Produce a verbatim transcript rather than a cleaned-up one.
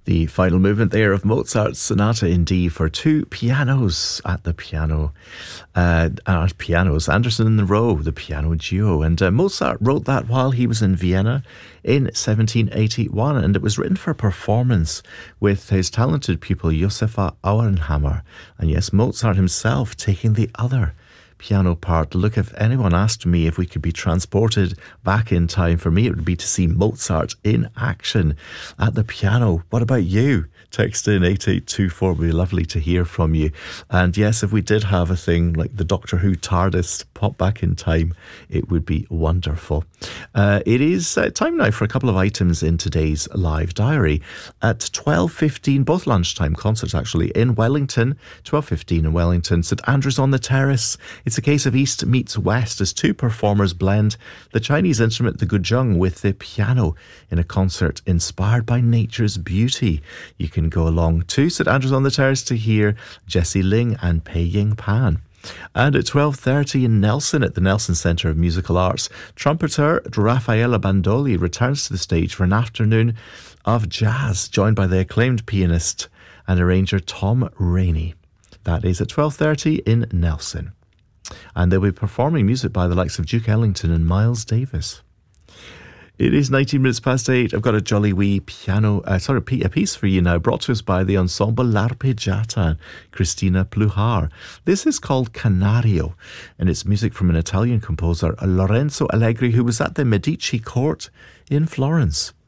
The final movement there of Mozart's Sonata in D for two pianos at the piano. Uh, at pianos, Anderson and Rowe, the piano duo. And uh, Mozart wrote that while he was in Vienna in seventeen eighty-one, and it was written for performance with his talented pupil Josefa Auerhammer. And yes, Mozart himself taking the other piano part. Look, if anyone asked me if we could be transported back in time, for me it would be to see Mozart in action at the piano. What about you? Text in eight eight two four. It would be lovely to hear from you. And yes, if we did have a thing like the Doctor Who TARDIS pop back in time, it would be wonderful. Uh, it is uh, time now for a couple of items in today's live diary. At twelve fifteen, both lunchtime concerts actually, in Wellington, twelve fifteen in Wellington, St Andrews on the Terrace. It's a case of East meets West as two performers blend the Chinese instrument, the guzheng, with the piano in a concert inspired by nature's beauty. You can go along to St Andrews on the Terrace to hear Jessie Ling and Pei Ying Pan. And at twelve thirty in Nelson, at the Nelson Centre of Musical Arts, trumpeter Raffaella Bandoli returns to the stage for an afternoon of jazz, joined by the acclaimed pianist and arranger Tom Rainey. That is at twelve thirty in Nelson. And they'll be performing music by the likes of Duke Ellington and Miles Davis. It is nineteen minutes past eight. I've got a jolly wee piano, uh, sorry, a piece for you now, brought to us by the Ensemble L'Arpeggiata, Cristina Pluhar. This is called Canario, and it's music from an Italian composer, Lorenzo Allegri, who was at the Medici court in Florence.